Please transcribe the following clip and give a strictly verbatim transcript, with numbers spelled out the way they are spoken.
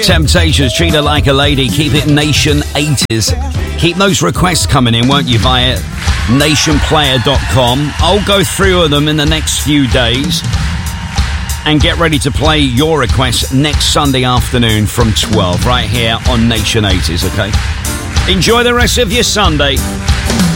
Temptations, Treat Her Like a Lady. Keep it Nation eighties. Keep those requests coming in, won't you, via nation player dot com. I'll go through them in the next few days and get ready to play your requests next Sunday afternoon from twelve, right here on Nation eighties, okay? Enjoy the rest of your Sunday.